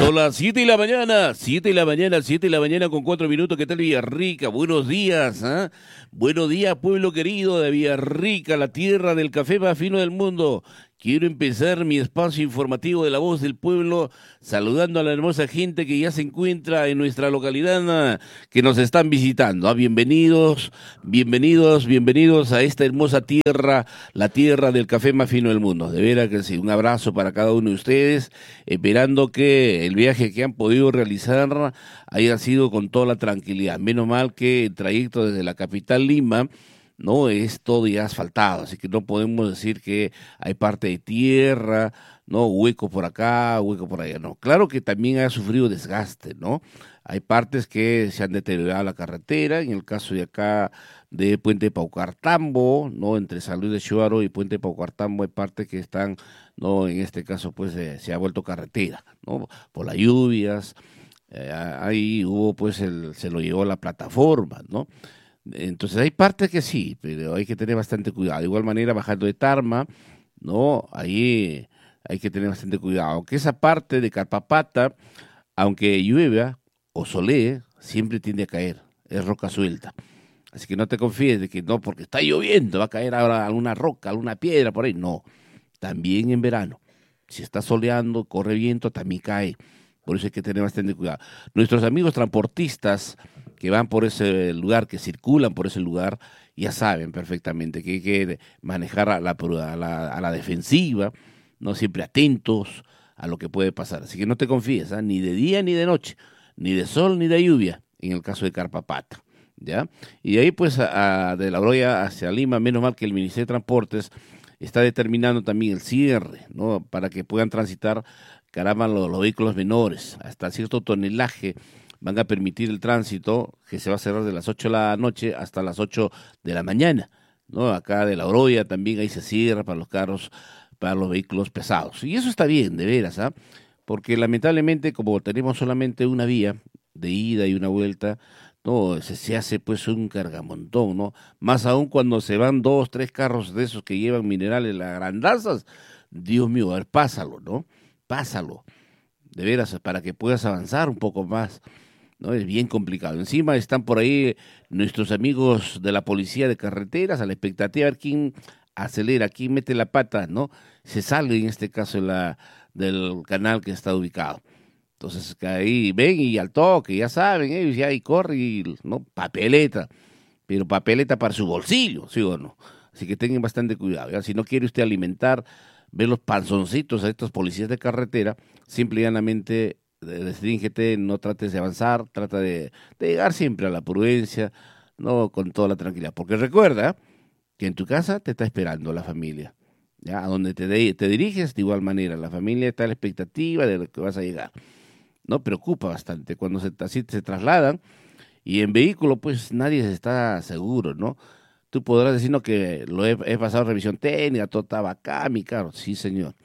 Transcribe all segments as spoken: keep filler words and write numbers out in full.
Son las siete de la mañana, siete de la mañana, siete de la mañana con cuatro minutos. ¿Qué tal Villarrica? Buenos días, ¿ah? Buenos días, pueblo querido de Villarrica, la tierra del café más fino del mundo. Quiero empezar mi espacio informativo de La Voz del Pueblo saludando a la hermosa gente que ya se encuentra en nuestra localidad, ah, que nos están visitando. ¿ah? Bienvenidos, bienvenidos, bienvenidos a esta hermosa tierra, la tierra del café más fino del mundo. De veras que sí, un abrazo para cada uno de ustedes, esperando que el viaje que han podido realizar haya sido con toda la tranquilidad. Menos mal que el trayecto desde la capital Lima no es todo ya asfaltado, así que no podemos decir que hay parte de tierra, no, hueco por acá, hueco por allá, no. Claro que también ha sufrido desgaste, ¿no? Hay partes que se han deteriorado la carretera, en el caso de acá de Puente Paucartambo, ¿no? Entre San Luis de Chuaro y Puente Paucartambo hay partes que están, ¿no? En este caso, pues, eh, se ha vuelto carretera, ¿no? Por las lluvias, eh, ahí hubo, pues, el, se lo llevó la plataforma, ¿no? Entonces hay partes que sí, pero hay que tener bastante cuidado. De igual manera, bajando de Tarma, ¿no? Ahí hay que tener bastante cuidado. Aunque esa parte de Carpapata, aunque llueva o solee, siempre tiende a caer. Es roca suelta. Así que no te confíes de que no, porque está lloviendo, va a caer ahora alguna roca, alguna piedra por ahí. No, también en verano. Si está soleando, corre viento, también cae. Por eso hay que tener bastante cuidado. Nuestros amigos transportistas que van por ese lugar, que circulan por ese lugar, ya saben perfectamente que hay que manejar a la, a la, a la defensiva, no siempre atentos a lo que puede pasar. Así que no te confíes, ¿eh? Ni de día ni de noche, ni de sol ni de lluvia, en el caso de Carpapata, ¿ya? Y de ahí pues a, a, de La Oroya hacia Lima, menos mal que el Ministerio de Transportes está determinando también el cierre, ¿no? Para que puedan transitar, caramba, los, los vehículos menores, hasta cierto tonelaje, van a permitir el tránsito, que se va a cerrar de las ocho de la noche hasta las ocho de la mañana, ¿no? Acá de La Oroya también ahí se cierra para los carros, para los vehículos pesados. Y eso está bien, de veras, ¿ah? Porque lamentablemente, como tenemos solamente una vía de ida y una vuelta, no, se, se hace pues un cargamontón, ¿no? Más aún cuando se van dos, tres carros de esos que llevan minerales, las grandazas, Dios mío, a ver, pásalo, ¿no? Pásalo, de veras, para que puedas avanzar un poco más. ¿No? Es bien complicado. Encima están por ahí nuestros amigos de la policía de carreteras a la expectativa de ver quién acelera, quién mete la pata, ¿no? Se sale en este caso la, del canal que está ubicado. Entonces ahí ven y al toque, ya saben, ellos ya ahí corre y, ¿no? Papeleta, pero papeleta para su bolsillo, ¿sí o no? Así que tengan bastante cuidado, ¿ya? Si no quiere usted alimentar, ver los panzoncitos a estos policías de carretera, simple y llanamente restríngete, no trates de avanzar, trata de, de llegar siempre a la prudencia, no con toda la tranquilidad, porque recuerda que en tu casa te está esperando la familia, ya a donde te, de, te diriges de igual manera, la familia está a la expectativa de lo que vas a llegar, no preocupa bastante cuando se, así se trasladan y en vehículo pues nadie está seguro, ¿no? Tú podrás decir no, que lo he, he pasado revisión técnica, todo estaba acá, mi carro, sí señor,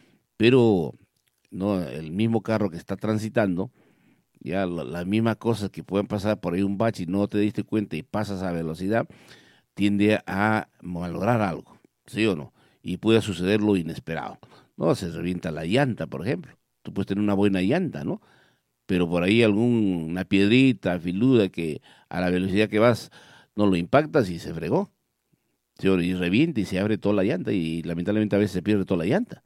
pero no, el mismo carro que está transitando, ya las la mismas cosas que pueden pasar por ahí un bache y no te diste cuenta y pasas a velocidad, tiende a malograr algo, ¿sí o no? Y puede suceder lo inesperado, ¿no? Se revienta la llanta, por ejemplo. Tú puedes tener una buena llanta, ¿no? Pero por ahí alguna piedrita filuda que a la velocidad que vas no lo impactas y se fregó, ¿sí? Y revienta y se abre toda la llanta y lamentablemente a veces se pierde toda la llanta.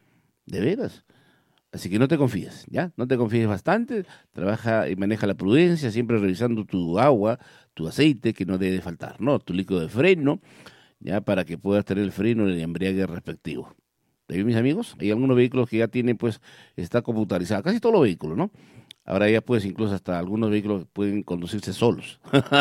De veras. Así que no te confíes, ¿ya? No te confíes bastante, trabaja y maneja la prudencia, siempre revisando tu agua, tu aceite, que no debe faltar, ¿no? Tu líquido de freno, ¿ya? Para que puedas tener el freno y el embriague respectivo. ¿De bien, mis amigos? Hay algunos vehículos que ya tienen, pues, está computarizado, casi todos los vehículos, ¿no? Ahora ya, pues, incluso hasta algunos vehículos pueden conducirse solos.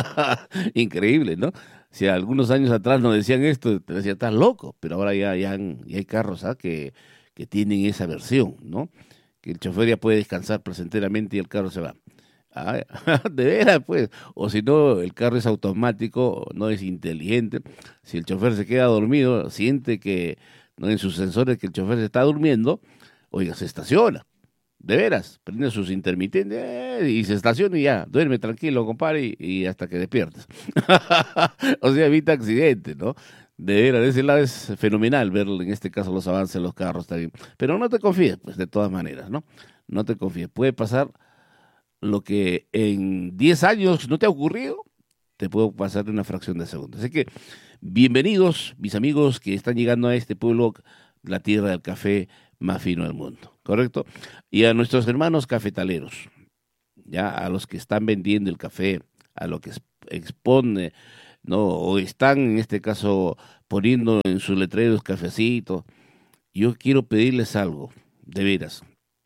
Increíble, ¿no? Si algunos años atrás nos decían esto, te decía, estás loco, pero ahora ya, ya, han, ya hay carros, ¿ah? Que que tienen esa versión, ¿no? Que el chofer ya puede descansar placenteramente y el carro se va. Ah, de veras, pues. O si no, el carro es automático, no es inteligente. Si el chofer se queda dormido, siente que, no en sus sensores, que el chofer se está durmiendo, oiga, se estaciona. De veras, prende sus intermitentes eh, y se estaciona y ya, duerme tranquilo, compadre, y, y hasta que despiertes. O sea, evita accidentes, ¿no? De veras, de ese lado es fenomenal ver en este caso los avances de los carros también. Pero no te confíes, pues de todas maneras, ¿no? No te confíes. Puede pasar lo que en diez años no te ha ocurrido, te puede pasar en una fracción de segundo. Así que bienvenidos, mis amigos que están llegando a este pueblo, la tierra del café más fino del mundo, ¿correcto? Y a nuestros hermanos cafetaleros, ya a los que están vendiendo el café, a los que expone, ¿no? O están en este caso poniendo en sus letreros cafecitos. Yo quiero pedirles algo, de veras.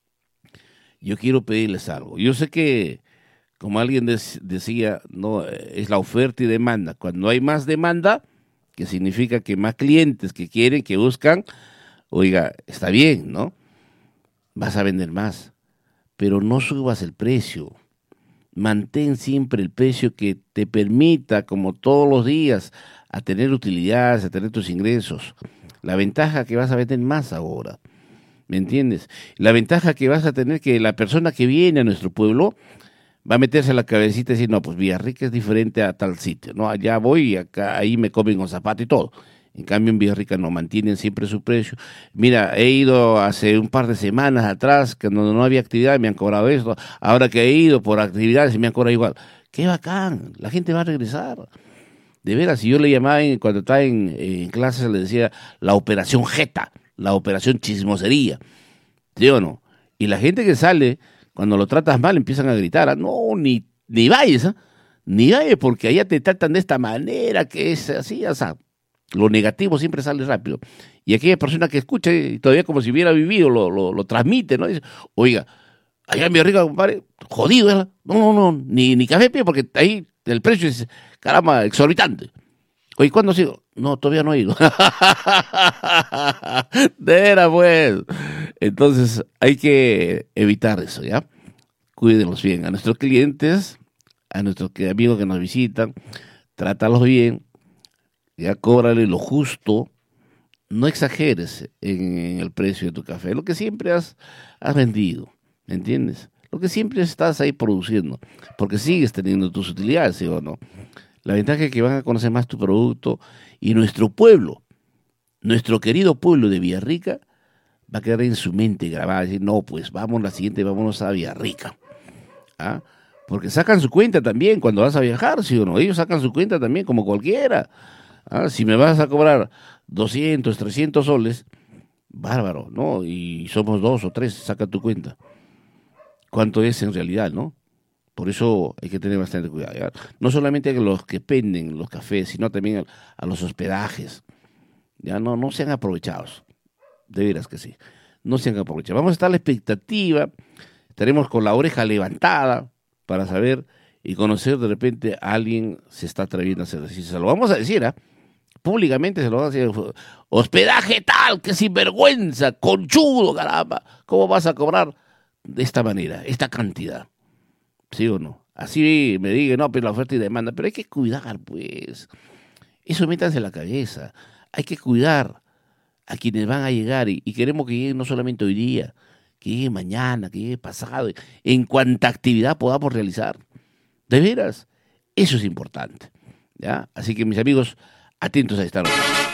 Yo quiero pedirles algo. Yo sé que, como alguien des- decía, no, es la oferta y demanda. Cuando hay más demanda, que significa que más clientes que quieren, que buscan, oiga, está bien, ¿no? Vas a vender más, pero no subas el precio. Mantén siempre el precio que te permita, como todos los días, a tener utilidades, a tener tus ingresos. La ventaja que vas a vender más ahora, ¿me entiendes? La ventaja que vas a tener que la persona que viene a nuestro pueblo va a meterse a la cabecita y decir, no, pues Villarrica es diferente a tal sitio, ¿no? Allá voy y acá, ahí me comen con zapato y todo. En cambio, en Villarrica no, mantienen siempre su precio. Mira, he ido hace un par de semanas atrás, que cuando no había actividad, me han cobrado esto. Ahora que he ido por actividades, me han cobrado igual. ¡Qué bacán! La gente va a regresar. De veras, si yo le llamaba en- cuando estaba en, en clases, le decía la operación Jeta, la operación chismosería. ¿Sí o no? Y la gente que sale, cuando lo tratas mal, empiezan a gritar, "Ah, no, ni, ni vayas, ¿ah? Ni vayas porque allá te tratan de esta manera, que es así, o sea, lo negativo siempre sale rápido. Y aquella persona que escucha y todavía como si hubiera vivido, lo, lo, lo transmite, ¿no? Dice, oiga, allá en Villarrica, compadre, jodido, ¿verdad? No, no, no, ni, ni café pide porque ahí el precio es, caramba, exorbitante. Oye, ¿cuándo ha sido? No, todavía no he ido. De veras, pues. Entonces, hay que evitar eso, ¿ya? Cuídenlos bien. A nuestros clientes, a nuestros que- amigos que nos visitan, trátalos bien, ya cóbrale lo justo, no exageres en, en el precio de tu café, lo que siempre has, has vendido, ¿me entiendes? Lo que siempre estás ahí produciendo, porque sigues teniendo tus utilidades, ¿sí o no? La ventaja es que van a conocer más tu producto y nuestro pueblo, nuestro querido pueblo de Villarrica, va a quedar en su mente grabada, decir, no, pues vamos la siguiente, vámonos a Villarrica. ¿Ah? Porque sacan su cuenta también cuando vas a viajar, ¿sí o no? Ellos sacan su cuenta también, como cualquiera. ¿Ah? Si me vas a cobrar doscientos, trescientos soles, bárbaro, ¿no? Y somos dos o tres, saca tu cuenta. ¿Cuánto es en realidad, no? Por eso hay que tener bastante cuidado, ¿ya? No solamente a los que penden los cafés, sino también a, a los hospedajes. Ya no, no sean aprovechados. De veras que sí. No sean aprovechados. Vamos a estar a la expectativa. Estaremos con la oreja levantada para saber y conocer de repente a alguien se está atreviendo a hacer así. Se lo vamos a decir, ¿ah? Públicamente se lo vamos a decir. Hospedaje tal, que sinvergüenza, conchudo, caramba. ¿Cómo vas a cobrar de esta manera, esta cantidad? ¿Sí o no? Así me diga, no, pero la oferta y demanda. Pero hay que cuidar, pues. Eso métanse en la cabeza. Hay que cuidar a quienes van a llegar y, y queremos que lleguen no solamente hoy día, que llegue mañana, que llegue pasado, en cuanta actividad podamos realizar. De veras, eso es importante. ¿Ya? Así que mis amigos, atentos a esta noche.